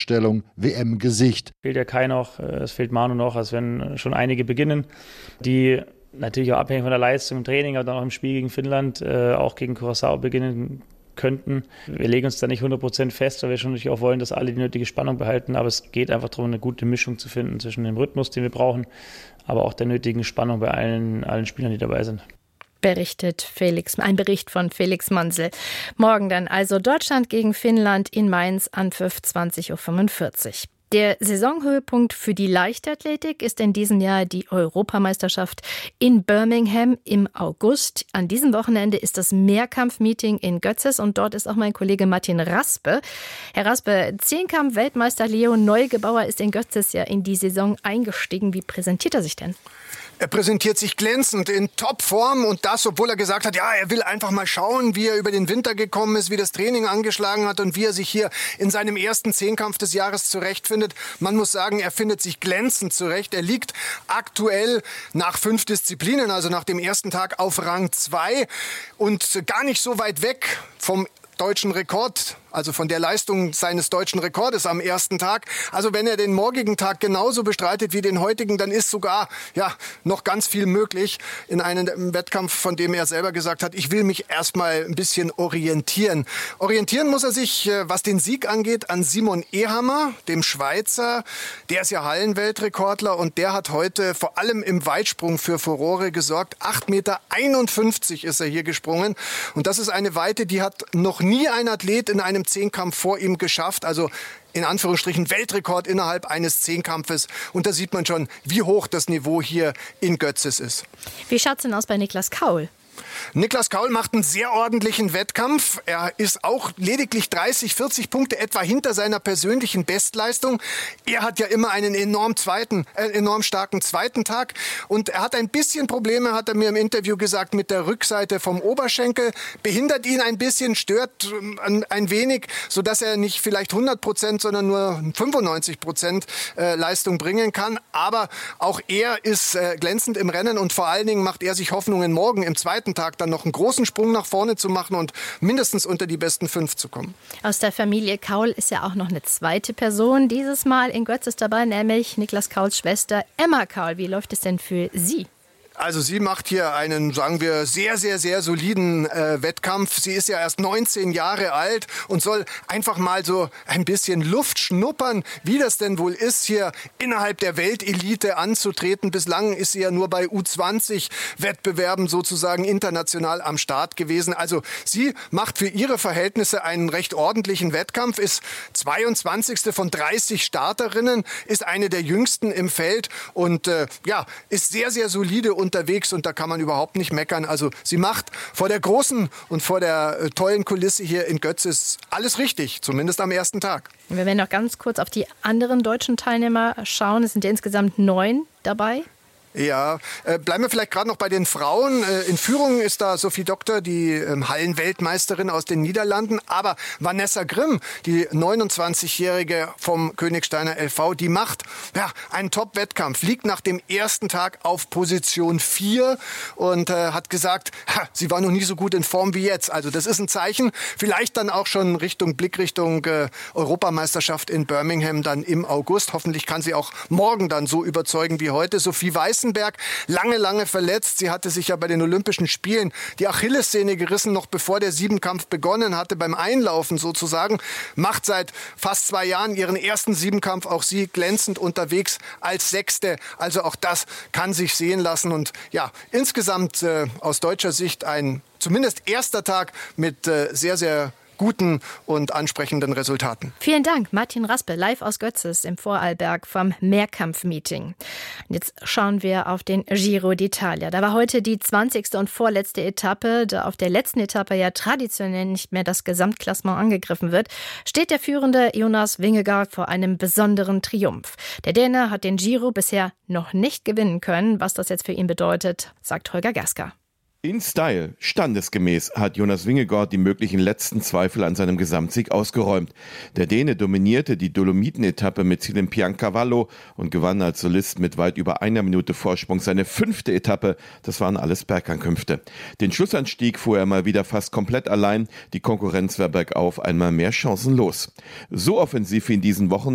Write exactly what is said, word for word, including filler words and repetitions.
Startaufstellung W M-Gesicht. Fehlt ja Kai noch, es fehlt Manu noch, als wenn schon einige beginnen, die natürlich auch abhängig von der Leistung im Training, aber dann auch im Spiel gegen Finnland, äh, auch gegen Curaçao beginnen könnten. Wir legen uns da nicht hundert Prozent fest, weil wir schon natürlich auch wollen, dass alle die nötige Spannung behalten, aber es geht einfach darum, eine gute Mischung zu finden zwischen dem Rhythmus, den wir brauchen, aber auch der nötigen Spannung bei allen, allen Spielern, die dabei sind. Berichtet Felix, ein Bericht von Felix Mansel. Morgen dann also Deutschland gegen Finnland in Mainz, Anpfiff zwanzig Uhr fünfundvierzig. Der Saisonhöhepunkt für die Leichtathletik ist in diesem Jahr die Europameisterschaft in Birmingham im August. An diesem Wochenende ist das Mehrkampf-Meeting in Götzis und dort ist auch mein Kollege Martin Raspe. Herr Raspe, Zehnkampf-Weltmeister Leo Neugebauer ist in Götzis ja in die Saison eingestiegen. Wie präsentiert er sich denn? Er präsentiert sich glänzend in Topform und das, obwohl er gesagt hat, ja, er will einfach mal schauen, wie er über den Winter gekommen ist, wie das Training angeschlagen hat und wie er sich hier in seinem ersten Zehnkampf des Jahres zurechtfindet. Man muss sagen, er findet sich glänzend zurecht. Er liegt aktuell nach fünf Disziplinen, also nach dem ersten Tag, auf Rang zwei und gar nicht so weit weg vom deutschen Rekord, also von der Leistung seines deutschen Rekordes am ersten Tag. Also wenn er den morgigen Tag genauso bestreitet wie den heutigen, dann ist sogar ja noch ganz viel möglich in einem Wettkampf, von dem er selber gesagt hat, ich will mich erstmal ein bisschen orientieren. Orientieren muss er sich, was den Sieg angeht, an Simon Ehammer, dem Schweizer. Der ist ja Hallenweltrekordler und der hat heute vor allem im Weitsprung für Furore gesorgt. acht Meter einundfünfzig ist er hier gesprungen und das ist eine Weite, die hat noch nie ein Athlet in einem Zehnkampf vor ihm geschafft. Also in Anführungsstrichen Weltrekord innerhalb eines Zehnkampfes. Und da sieht man schon, wie hoch das Niveau hier in Götzis ist. Wie schaut es denn aus bei Niklas Kaul? Niklas Kaul macht einen sehr ordentlichen Wettkampf. Er ist auch lediglich dreißig, vierzig Punkte etwa hinter seiner persönlichen Bestleistung. Er hat ja immer einen enorm zweiten, äh, enorm starken zweiten Tag. Und er hat ein bisschen Probleme, hat er mir im Interview gesagt, mit der Rückseite vom Oberschenkel. Behindert ihn ein bisschen, stört ein, ein wenig, sodass er nicht vielleicht hundert Prozent, sondern nur fünfundneunzig Prozent äh, Leistung bringen kann. Aber auch er ist äh, glänzend im Rennen und vor allen Dingen macht er sich Hoffnungen, morgen im zweiten Tag dann noch einen großen Sprung nach vorne zu machen und mindestens unter die besten fünf zu kommen. Aus der Familie Kaul ist ja auch noch eine zweite Person dieses Mal in Götzis dabei, nämlich Niklas Kauls Schwester Emma Kaul. Wie läuft es denn für sie? Also sie macht hier einen, sagen wir, sehr, sehr, sehr soliden äh, Wettkampf. Sie ist ja erst neunzehn Jahre alt und soll einfach mal so ein bisschen Luft schnuppern, wie das denn wohl ist, hier innerhalb der Weltelite anzutreten. Bislang ist sie ja nur bei U zwanzig Wettbewerben sozusagen international am Start gewesen. Also sie macht für ihre Verhältnisse einen recht ordentlichen Wettkampf, ist zweiundzwanzigste von dreißig Starterinnen, ist eine der jüngsten im Feld und äh, ja, ist sehr, sehr solide und unterwegs und da kann man überhaupt nicht meckern. Also sie macht vor der großen und vor der äh, tollen Kulisse hier in Götzis alles richtig, zumindest am ersten Tag. Wir werden noch ganz kurz auf die anderen deutschen Teilnehmer schauen. Es sind ja insgesamt neun dabei. Ja, äh, bleiben wir vielleicht gerade noch bei den Frauen. Äh, in Führung ist da Sophie Doktor, die ähm, Hallenweltmeisterin aus den Niederlanden. Aber Vanessa Grimm, die neunundzwanzigjährige vom Königsteiner L V, die macht ja, einen Top-Wettkampf, liegt nach dem ersten Tag auf Position vier und äh, hat gesagt, ha, sie war noch nie so gut in Form wie jetzt. Also das ist ein Zeichen, vielleicht dann auch schon Richtung Blickrichtung äh, Europameisterschaft in Birmingham dann im August. Hoffentlich kann sie auch morgen dann so überzeugen wie heute. Sophie Weißen lange, lange verletzt. Sie hatte sich ja bei den Olympischen Spielen die Achillessehne gerissen, noch bevor der Siebenkampf begonnen hatte, beim Einlaufen sozusagen. Macht seit fast zwei Jahren ihren ersten Siebenkampf, auch sie glänzend unterwegs als Sechste. Also auch das kann sich sehen lassen. Und ja, insgesamt äh, aus deutscher Sicht ein zumindest erster Tag mit äh, sehr, sehr guten und ansprechenden Resultaten. Vielen Dank, Martin Raspe, live aus Götzis im Vorarlberg vom Mehrkampf-Meeting. Jetzt schauen wir auf den Giro d'Italia. Da war heute die zwanzigste und vorletzte Etappe. Da auf der letzten Etappe ja traditionell nicht mehr das Gesamtklassement angegriffen wird, steht der führende Jonas Vingegaard vor einem besonderen Triumph. Der Däne hat den Giro bisher noch nicht gewinnen können. Was das jetzt für ihn bedeutet, sagt Holger Gerska. In Style, standesgemäß, hat Jonas Vingegaard die möglichen letzten Zweifel an seinem Gesamtsieg ausgeräumt. Der Däne dominierte die Dolomiten-Etappe mit Ziel in Piancavallo und gewann als Solist mit weit über einer Minute Vorsprung seine fünfte Etappe. Das waren alles Bergankünfte. Den Schlussanstieg fuhr er mal wieder fast komplett allein. Die Konkurrenz war bergauf einmal mehr chancenlos. So offensiv wie in diesen Wochen